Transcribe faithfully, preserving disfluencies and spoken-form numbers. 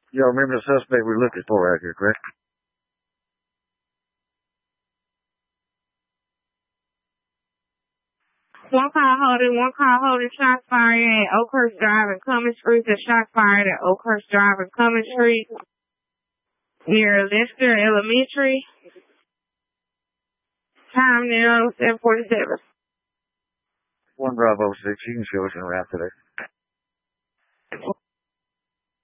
Y'all remember the suspect we're looking for out here, correct? One car holding, one car holding, shots fired at Oakhurst Drive and Cummins Street. The shots fired at Oakhurst Drive and Cummins Street near Lester Elementary. Time now seven forty-seven. One Bravo six. You can show us around today.